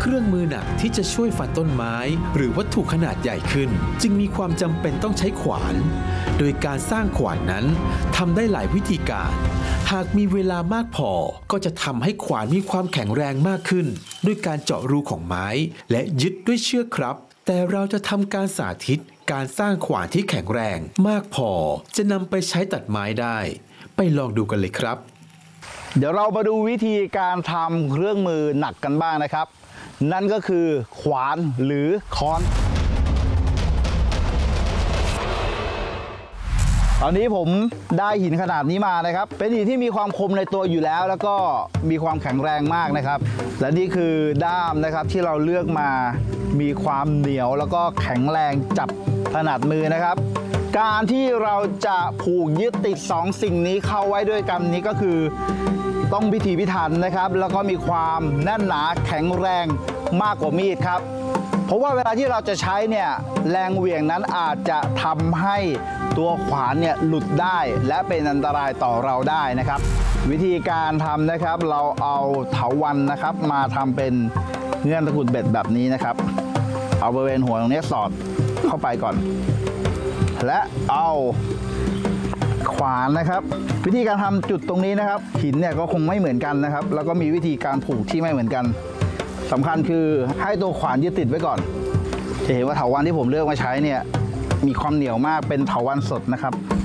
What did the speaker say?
รื่องมือหนักที่จะช่วยฟันต้นไม้หรือวัตถุขนาดใหญ่ขึ้นจึงมีความจำเป็นต้องใช้ขวานโดยการสร้างขวานนั้นทำได้หลายวิธีการหากมีเวลามากพอก็จะทำให้ขวานมีความแข็งแรงมากขึ้นด้วยการเจาะรูของไม้และยึดด้วยเชือกครับแต่เราจะทำการสาธิตการสร้างขวานที่แข็งแรงมากพอจะนำไปใช้ตัดไม้ได้ไปลองดูกันเลยครับเดี๋ยวเรามาดูวิธีการทำเครื่องมือหนักกันบ้างนะครับนั่นก็คือขวานหรือค้อนตอนนี้ผมได้หินขนาดนี้มานะครับเป็นหินที่มีความคมในตัวอยู่แล้วแล้วก็มีความแข็งแรงมากนะครับและนี่คือด้ามนะครับที่เราเลือกมามีความเหนียวแล้วก็แข็งแรงจับถนัดมือนะครับการที่เราจะผูกยึดติด2สิ่งนี้เข้าไว้ด้วยกันนี้ก็คือต้องพิถีพิถันนะครับแล้วก็มีความแน่นหนาแข็งแรงมากกว่ามีดครับเพราะว่าเวลาที่เราจะใช้เนี่ยแรงเหวี่ยงนั้นอาจจะทำให้ตัวขวานเนี่ยหลุดได้และเป็นอันตรายต่อเราได้นะครับวิธีการทำนะครับเราเอาเถาวัลย์นะครับมาทำเป็นเงื่อนตะกุดเบ็ดแบบนี้นะครับเอาบริเวณหัวตรงนี้สอดเข้าไปก่อนและเอาขวานนะครับวิธีการทำจุดตรงนี้นะครับหินเนี่ยก็คงไม่เหมือนกันนะครับแล้วก็มีวิธีการผูกที่ไม่เหมือนกันสำคัญคือให้ตัวขวานยึดติดไว้ก่อนจะเห็นว่าเถาวัลย์ที่ผมเลือกมาใช้เนี่ยมีความเหนียวมากเป็นเถาวัลย์สดนะครับ